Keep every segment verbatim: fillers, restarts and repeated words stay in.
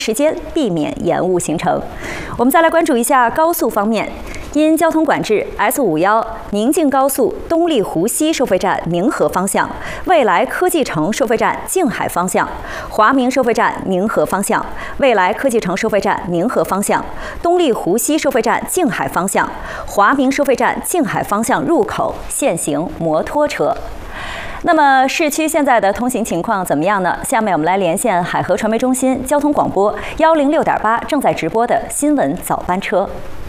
时间，避免延误行程。我们再来关注一下高速方面。因交通管制 ，S 五一宁静高速东丽湖西收费站宁河方向、未来科技城收费站静海方向、华明收费站宁河方向、未来科技城收费站宁河方向、东丽湖西收费站静海方向、华明收费站静海方向入口限行摩托车。那么市区现在的通行情况怎么样呢？下面我们来连线海河传媒中心交通广播幺零六点八正在直播的新闻早班车。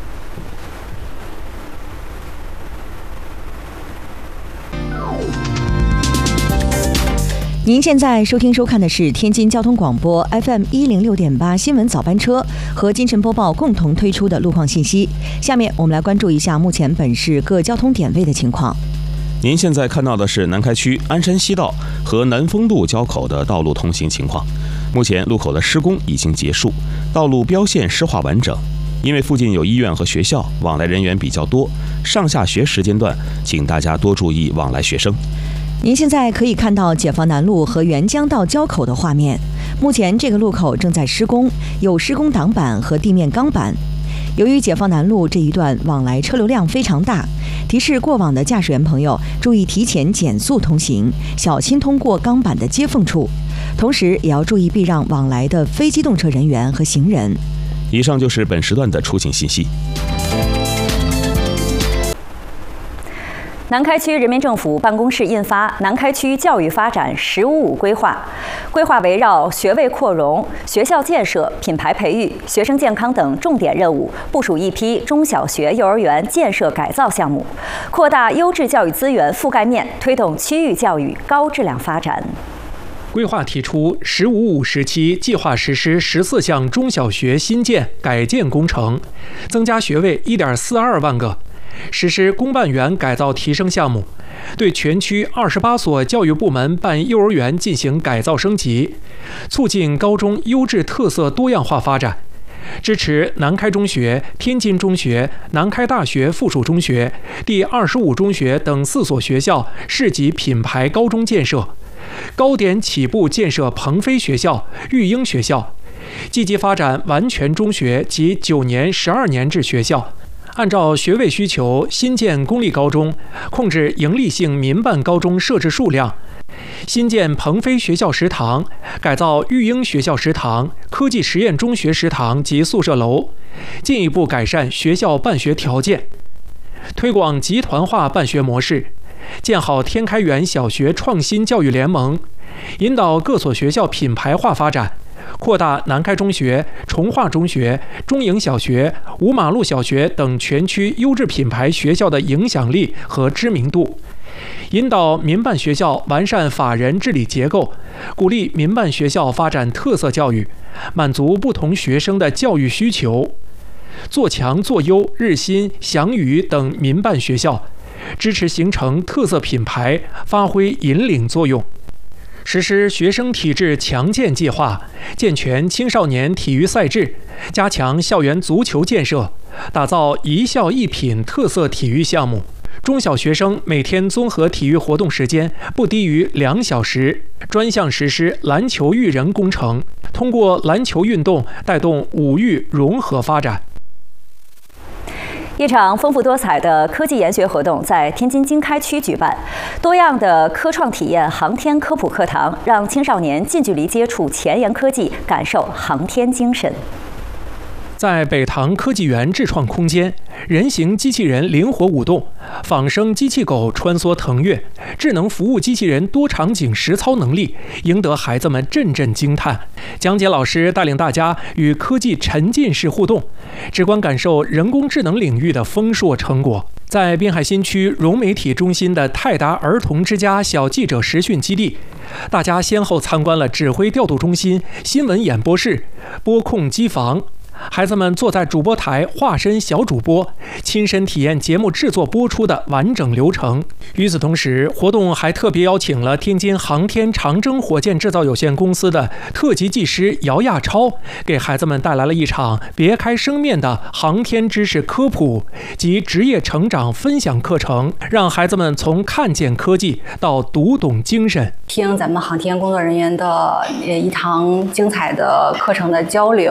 您现在收听收看的是天津交通广播 F M 一零六点八新闻早班车和金晨播报共同推出的路况信息。下面我们来关注一下目前本市各交通点位的情况。 您现在看到的是南开区鞍山西道和南丰路交口的道路通行情况。目前路口的施工已经结束，道路标线施划完整。因为附近有医院和学校，往来人员比较多，上下学时间段，请大家多注意往来学生。 您现在可以看到解放南路和沅江道交口的画面。目前这个路口正在施工，有施工挡板和地面钢板。由于解放南路这一段往来车流量非常大，提示过往的驾驶员朋友注意提前减速通行，小心通过钢板的接缝处，同时也要注意避让往来的非机动车人员和行人。 以上就是本时段的出行信息。 南开区人民政府办公室印发《南开区教育发展“十五五”规划》，规划围绕学位扩容、学校建设、品牌培育、学生健康等重点任务，部署一批中小学、幼儿园建设改造项目，扩大优质教育资源覆盖面，推动区域教育高质量发展。 规划提出，“十五五”时期计划实施十四项中小学新建改建工程，增加学位一点四二万个。实施公办园改造提升项目，对全区二十八所教育部门办幼儿园进行改造升级，促进高中优质特色多样化发展，支持南开中学、天津中学、南开大学附属中学、第二十五中学等四所学校市级品牌高中建设，高点起步建设鹏飞学校、育英学校，积极发展完全中学及九年、十二年制学校。按照学位需求新建公立高中，控制营利性民办高中设置数量，新建鹏飞学校食堂，改造育英学校食堂、科技实验中学食堂及宿舍楼，进一步改善学校办学条件，推广集团化办学模式，建好天开园小学创新教育联盟，引导各所学校品牌化发展，扩大南开中学、崇化中学、中营小学、五马路小学等全区优质品牌学校的影响力和知名度，引导民办学校完善法人治理结构，鼓励民办学校发展特色教育，满足不同学生的教育需求，做强做优日新、祥宇等民办学校，支持形成特色品牌，发挥引领作用。实施学生体质强健计划，健全青少年体育赛制，加强校园足球建设，打造一校一品特色体育项目。中小学生每天综合体育活动时间不低于两小时，专项实施篮球育人工程，通过篮球运动带动五育融合发展。 一场丰富多彩的科技研学活动在天津经开区举办，多样的科创体验航天科普课堂，让青少年近距离接触前沿科技，感受航天精神。 在北塘科技园智创空间，人形机器人灵活舞动，仿生机器狗穿梭腾跃，智能服务机器人多场景实操能力赢得孩子们阵阵惊叹。讲解老师带领大家与科技沉浸式互动，直观感受人工智能领域的丰硕成果。在滨海新区融媒体中心的泰达儿童之家小记者实训基地，大家先后参观了指挥调度中心、新闻演播室、播控机房、 孩子们坐在主播台，化身小主播，亲身体验节目制作播出的完整流程。与此同时，活动还特别邀请了天津航天长征火箭制造有限公司的特级技师姚亚超，给孩子们带来了一场别开生面的航天知识科普及职业成长分享课程，让孩子们从看见科技到读懂精神。 听咱们航天工作人员的一堂精彩的课程的交流，